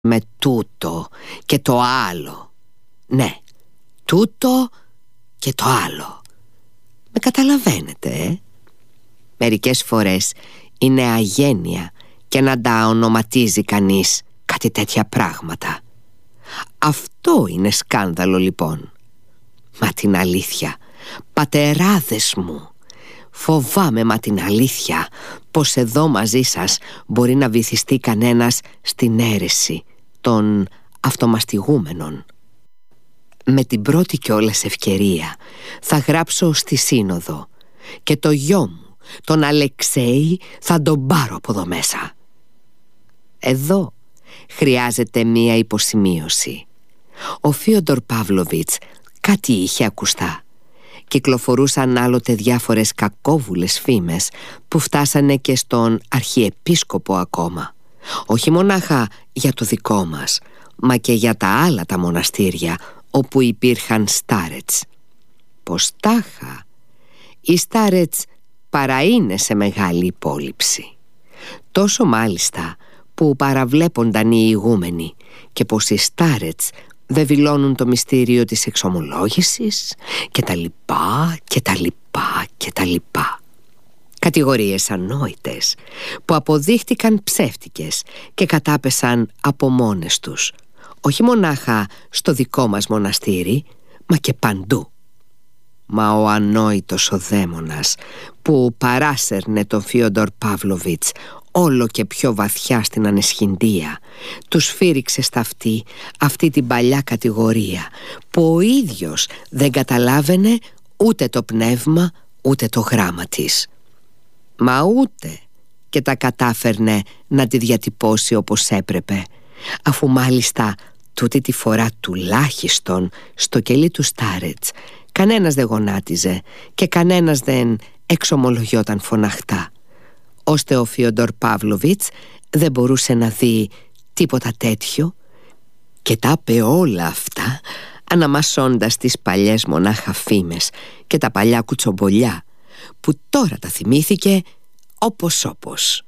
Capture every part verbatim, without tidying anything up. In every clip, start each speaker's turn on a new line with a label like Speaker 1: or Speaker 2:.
Speaker 1: με τούτο και το άλλο. Ναι, τούτο και το άλλο. Με καταλαβαίνετε, ε? Μερικές φορές είναι αγένεια και να τα ονοματίζει κανείς κάτι τέτοια πράγματα. Αυτό είναι σκάνδαλο λοιπόν. Μα την αλήθεια, πατεράδες μου, φοβάμαι μα την αλήθεια πως εδώ μαζί σας μπορεί να βυθιστεί κανένας στην αίρεση των αυτομαστιγούμενων. Με την πρώτη κιόλας ευκαιρία θα γράψω στη Σύνοδο και το γιο μου, τον Αλεξέη, θα τον πάρω από εδώ μέσα. Εδώ χρειάζεται μία υποσημείωση. Ο Φίοντορ Παύλοβιτς κάτι είχε ακουστά. Κυκλοφορούσαν άλλοτε διάφορες κακόβουλες φήμες που φτάσανε και στον Αρχιεπίσκοπο ακόμα. Όχι μονάχα για το δικό μας, μα και για τα άλλα τα μοναστήρια όπου υπήρχαν στάρετς. Πως τάχα, οι στάρετς παρά είναι σε μεγάλη υπόλοιψη. Τόσο μάλιστα που παραβλέπονταν οι ηγούμενοι και πως οι στάρετς δεν δηλώνουν το μυστήριο της εξομολόγησης και τα λοιπά και τα λοιπά και τα λοιπά. Κατηγορίες ανόητες που αποδείχτηκαν ψεύτικες και κατάπεσαν από μόνες τους, όχι μονάχα στο δικό μας μοναστήρι, μα και παντού. Μα ο ανόητος ο δαίμονας που παράσερνε τον Φίοντορ Παύλοβιτς όλο και πιο βαθιά στην αναισχυντία, τους φύριξε στα αυτή αυτή την παλιά κατηγορία που ο ίδιος δεν καταλάβαινε ούτε το πνεύμα ούτε το γράμμα της. Μα ούτε και τα κατάφερνε να τη διατυπώσει όπως έπρεπε, αφού μάλιστα τούτη τη φορά τουλάχιστον στο κελί του στάρετς κανένας δεν γονάτιζε και κανένας δεν εξομολογιόταν φωναχτά, ώστε ο Φίοντορ Παύλοβιτς δεν μπορούσε να δει τίποτα τέτοιο και τα είπε όλα αυτά αναμασώντας τις παλιές μονάχα φήμες και τα παλιά κουτσομπολιά που τώρα τα θυμήθηκε όπως όπως.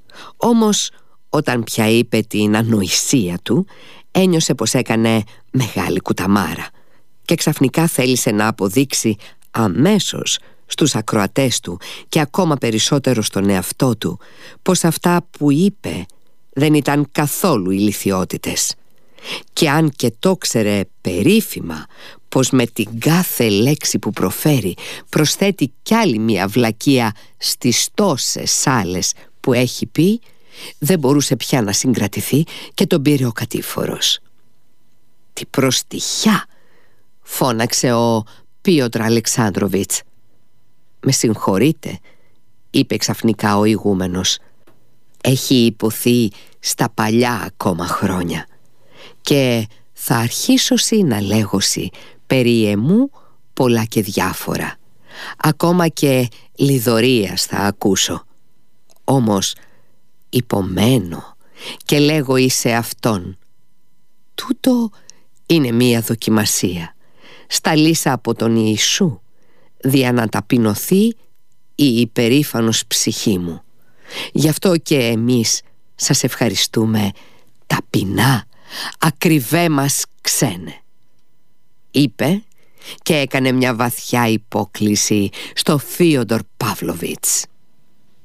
Speaker 1: Όμως όταν πια είπε την ανοησία του, ένιωσε πως έκανε μεγάλη κουταμάρα και ξαφνικά θέλησε να αποδείξει αμέσως στους ακροατές του και ακόμα περισσότερο στον εαυτό του πως αυτά που είπε δεν ήταν καθόλου ηλιθιότητες. Και αν και το ξέρε περίφημα πως με την κάθε λέξη που προφέρει προσθέτει κι άλλη μια βλακεία στις τόσες άλλες που έχει πει, δεν μπορούσε πια να συγκρατηθεί και τον πήρε ο κατήφορος. «Τι προστιχιά!» φώναξε ο Πίοτρ Αλεξάνδροβιτς. «Με συγχωρείτε», είπε ξαφνικά ο ηγούμενος. «Έχει υποθεί στα παλιά ακόμα χρόνια και θα αρχίσωσι να λέγωσι περί εμού πολλά και διάφορα. Ακόμα και λιδωρίας θα ακούσω. Όμως υπομένω και λέγω εις σε αυτόν, τούτο είναι μία δοκιμασία, σταλίσα από τον Ιησού, δια να ταπεινωθεί η υπερήφανος ψυχή μου. Γι' αυτό και εμείς σας ευχαριστούμε ταπεινά, ακριβέ μας ξένε», είπε και έκανε μια βαθιά υπόκλιση στο Φίοντορ Παύλοβιτς.